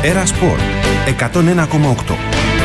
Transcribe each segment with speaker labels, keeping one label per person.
Speaker 1: Έρα Σπορ 101,8.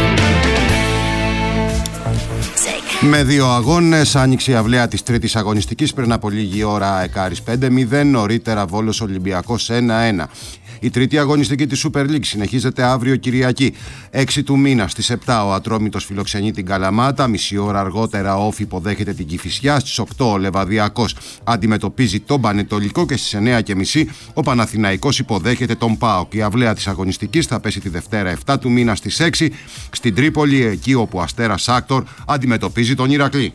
Speaker 2: Με 2 αγώνες άνοιξε η αυλαία της τρίτης αγωνιστικής πριν από λίγη ώρα. Εκάρης 5-0, νωρίτερα Βόλος Ολυμπιακός 1-1. Η τρίτη αγωνιστική της Super League συνεχίζεται αύριο Κυριακή. 6 του μήνα στις 7 ο Ατρόμητος φιλοξενεί την Καλαμάτα. Μισή ώρα αργότερα ο Όφη υποδέχεται την Κηφισιά. Στις 8 ο Λεβαδιακός αντιμετωπίζει τον Πανετολικό και στις 9.30 ο Παναθηναϊκός υποδέχεται τον ΠΑΟΚ. Η αυλαία της αγωνιστικής θα πέσει τη Δευτέρα 7 του μήνα στις 6 στην Τρίπολη, εκεί όπου ο Αστέρας Άκτορ αντιμετωπίζει τον Ηρακλή.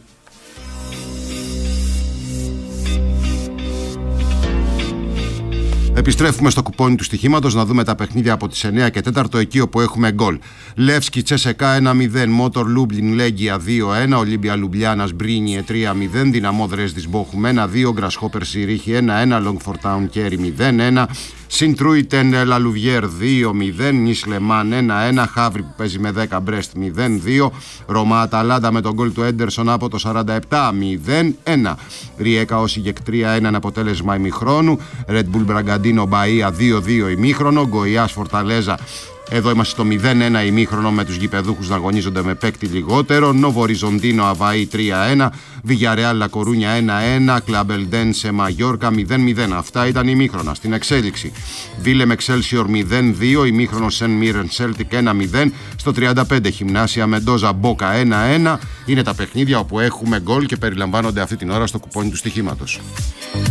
Speaker 2: Επιστρέφουμε στο κουπόνι του στοιχήματος να δούμε τα παιχνίδια από τις 9 και 4, εκεί όπου έχουμε γκολ. Λεύσκι Τσεσεκά 1-0, Μότορ Λούμπλιν Λέγκια 2-1, Ολύμπια Λουμπλιάνας Μπρίνιε 3-0, Δυναμό Δρέσδης Μπόχουμ 1-2, Γκρασχόπερ Σιρίχη 1-1, Λόγκφορτάουν Κέρι 0-1, Σιντρούιτεν Λαλουβιέρ 2-0, Νις Λεμάν 1-1, Χαύρι που παίζει με 10 Μπρέστ 0-2, Ρωμά Αταλάντα με τον γκολ του Έντερσον από το 47 0-1, Ριέκα Όσιγεκ 3-1 αποτέλεσμα ημιχρόνου, Red Bull Μπραγκαντίνο Μπαΐα 2-2 ημίχρονο, Γκοϊάς Φορταλέζα. Εδώ είμαστε στο 0-1 ημίχρονο με τους γηπεδούχους να αγωνίζονται με παίκτη λιγότερο. Νόβο Οριζοντίνο Αβαή 3-1, Βιγιαρεάλ Λα Κορούνια 1-1, Κλαμπελντένσε Μαγιόρκα 0-0. Αυτά ήταν ημίχρονα. Στην εξέλιξη Βίλεμ Εξέλσιορ 0-2, ημίχρονο Σεν Μίρεν Σέλτικ 1-0. Στο 35 Γυμνάσια Μεντόζα Μπόκα 1-1. Είναι τα παιχνίδια όπου έχουμε γκολ και περιλαμβάνονται αυτή την ώρα στο κουπόνι του στοιχήματος.